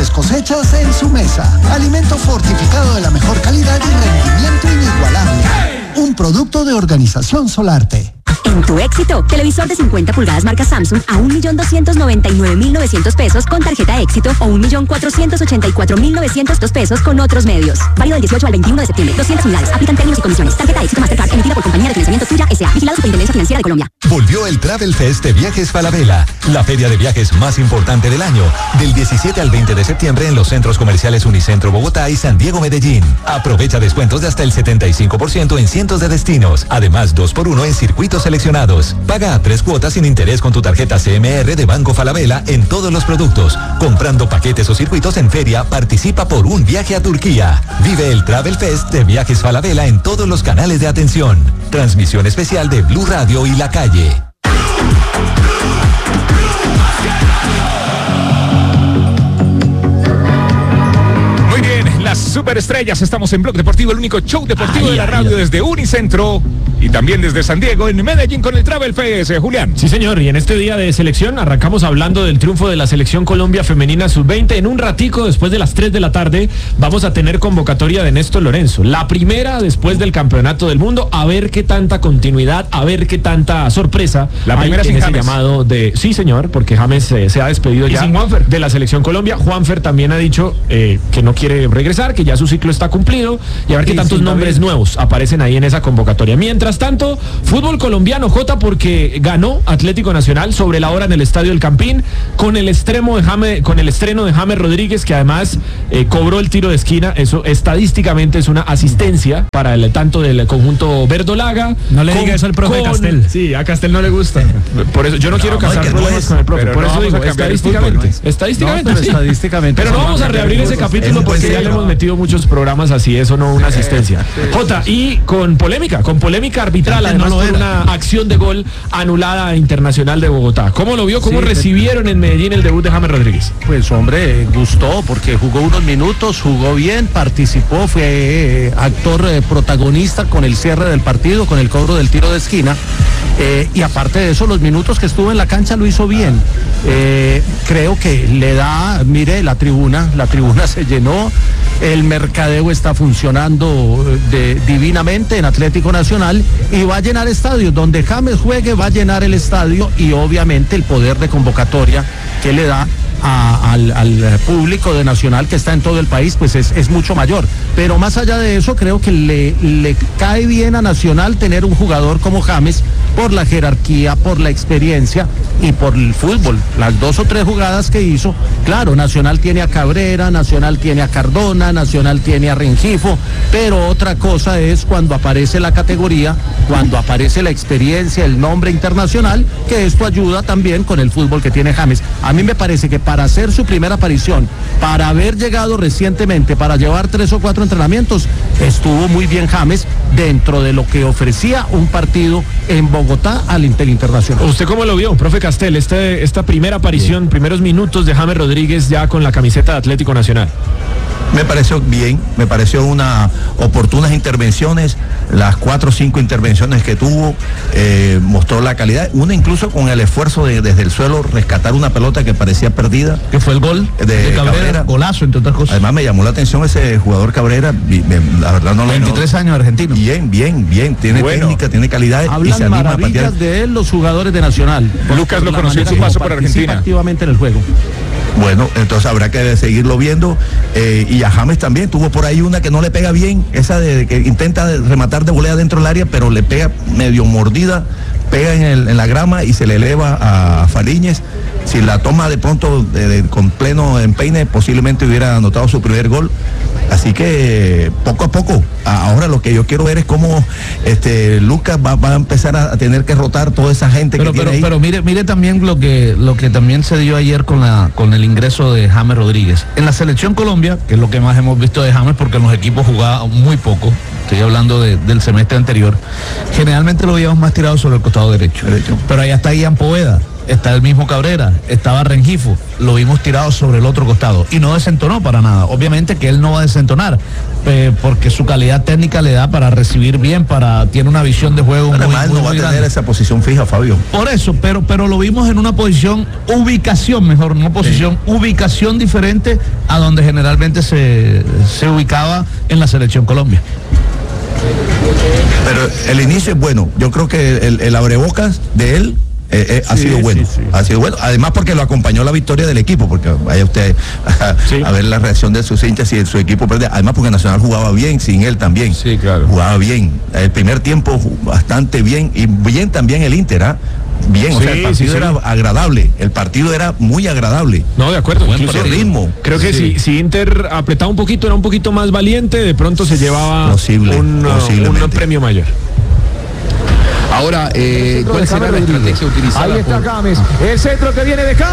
mejores cosechas en su mesa. Alimento fortificado de la mejor calidad y rendimiento inigualable. Un producto de Organización Solarte. En tu éxito, televisor de 50 pulgadas marca Samsung a 1.299.900 pesos con tarjeta éxito o 1.484.900 pesos con otros medios. Válido del 18 al 21 de septiembre. 200 unidades. Aplican términos y condiciones. Tarjeta éxito Mastercard emitida por Compañía de Financiamiento Tuya S.A. Vigilado Superintendencia Financiera de Colombia. Volvió el Travel Fest de Viajes Falabella, la feria de viajes más importante del año, del 17 al 20 de septiembre en los centros comerciales Unicentro Bogotá y San Diego Medellín. Aprovecha descuentos de hasta el 75% en cientos de destinos. Además, 2x1 en circuitos seleccionados. Paga a 3 cuotas sin interés con tu tarjeta CMR de Banco Falabella en todos los productos. Comprando paquetes o circuitos en feria, participa por un viaje a Turquía. Vive el Travel Fest de Viajes Falabella en todos los canales de atención. Transmisión especial de Blue Radio y La Calle. Muy bien, las superestrellas, estamos en Blog Deportivo, el único show deportivo de la radio desde Unicentro y también desde San Diego, en Medellín con el Travel Fest. Julián. Sí, señor, y en este día de selección arrancamos hablando del triunfo de la selección Colombia femenina sub-20. En un ratico, después de las 3 de la tarde, vamos a tener convocatoria de Néstor Lorenzo. La primera después del Campeonato del Mundo, a ver qué tanta continuidad, a ver qué tanta sorpresa. La primera hay sin ese James. Llamado de... Sí, señor, porque James se ha despedido ya de la selección Colombia. Juanfer también ha dicho que no quiere regresar, que ya su ciclo está cumplido, y a ver qué tantos nombres nuevos aparecen ahí en esa convocatoria. Mientras tanto, fútbol colombiano, Jota, porque ganó Atlético Nacional sobre la hora en el Estadio El Campín con el estreno de James Rodríguez, que además cobró el tiro de esquina. Eso estadísticamente es una asistencia para el tanto del conjunto verdolaga. No le diga eso al profe Castel. Sí, a Castel no le gusta. Por eso yo no quiero causar problemas con el profe. Por eso digo, estadísticamente. Pero no vamos a reabrir ese capítulo porque ya le hemos metido muchos programas así, eso no una asistencia. Jota, y con polémica arbitral, además por una acción de gol anulada a Internacional de Bogotá. ¿Cómo lo vio? ¿Cómo recibieron en Medellín el debut de James Rodríguez? Pues hombre, gustó porque jugó unos minutos, jugó bien, participó, fue actor protagonista con el cierre del partido, con el cobro del tiro de esquina. Y aparte de eso, los minutos que estuvo en la cancha lo hizo bien. Creo que le da, mire, la tribuna se llenó, el mercadeo está funcionando divinamente en Atlético Nacional y va a llenar estadios. Donde James juegue va a llenar el estadio, y obviamente el poder de convocatoria que le da al público de Nacional, que está en todo el país, pues es mucho mayor. Pero más allá de eso, creo que le cae bien a Nacional tener un jugador como James, por la jerarquía, por la experiencia y por el fútbol. Las 2 o 3 jugadas que hizo, claro, Nacional tiene a Cabrera, Nacional tiene a Cardona, Nacional tiene a Rengifo, pero otra cosa es cuando aparece la categoría, cuando aparece la experiencia, el nombre internacional, que esto ayuda también con el fútbol que tiene James. A mí me parece que para hacer su primera aparición, para haber llegado recientemente, para llevar 3 o 4 entrenamientos, estuvo muy bien James dentro de lo que ofrecía un partido en Bogotá al Internacional. ¿Usted cómo lo vio, profe Castel, esta primera aparición, primeros minutos de James Rodríguez ya con la camiseta de Atlético Nacional? Me pareció bien, me pareció una oportunas intervenciones, las 4 o 5 intervenciones que tuvo, mostró la calidad, una incluso con el esfuerzo de desde el suelo rescatar una pelota que parecía perdida. Que fue el gol de Cabrera, golazo entre otras cosas. Además me llamó la atención ese jugador Cabrera, la verdad no lo 23 años argentino. Bien, tiene técnica, tiene calidad. Hablan y se anima maravillas a de él los jugadores de Nacional. Lucas lo conoció en su paso por Argentina. Activamente en el juego. Bueno, entonces habrá que seguirlo viendo, y a James también tuvo por ahí una que no le pega bien, esa de que intenta rematar de volea dentro del área, pero le pega medio mordida, pega en la grama y se le eleva a Fariñez. Si la toma de pronto con pleno empeine, posiblemente hubiera anotado su primer gol. Así que poco a poco, ahora lo que yo quiero ver es cómo Lucas va a empezar a tener que rotar toda esa gente que tiene ahí. Pero mire también lo que también se dio ayer con el ingreso de James Rodríguez. En la selección Colombia, que es lo que más hemos visto de James, porque en los equipos jugaba muy poco, estoy hablando del semestre anterior, generalmente lo veíamos más tirado sobre el costado derecho. Pero allá está Ian Poveda. está el mismo Cabrera, estaba Rengifo, lo vimos tirado sobre el otro costado y no desentonó para nada. Obviamente que él no va a desentonar, porque su calidad técnica le da para recibir bien, tiene una visión de juego Además, muy no va a grande. tener esa posición fija, Fabio. Por eso, pero lo vimos en una posición, ubicación mejor, no posición, ubicación diferente a donde generalmente se ubicaba en la Selección Colombia. Pero el inicio es bueno. Yo creo que el abrebocas de él ha sido bueno. Ha sido bueno. Además porque lo acompañó la victoria del equipo, porque vaya usted a ver la reacción de sus hinchas y su equipo perdía. Además porque Nacional jugaba bien, sin él también. Sí, claro. Jugaba bien. El primer tiempo bastante bien, y bien también el Inter, ¿ah? Bien, o sea, el partido era agradable, el partido era muy agradable. No, de acuerdo. Buen ritmo. Creo que si Inter apretaba un poquito, era un poquito más valiente, de pronto se llevaba un premio mayor. Ahora, ¿cuál será la estrategia utilizada? Ahí está Gámez, el centro que viene de James.